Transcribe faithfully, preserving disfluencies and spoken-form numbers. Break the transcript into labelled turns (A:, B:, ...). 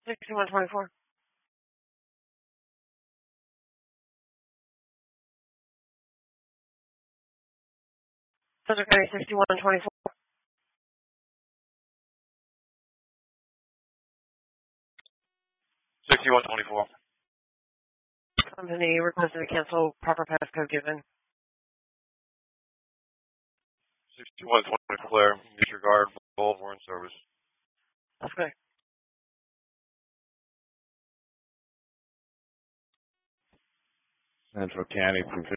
A: sixty-one twenty-four. Central County sixty-one twenty-four.
B: sixty-one twenty-four.
A: Company requested to cancel, proper passcode given.
B: sixty-one twenty-four, Claire. Disregard, both were in service.
A: That's good.
C: Central County from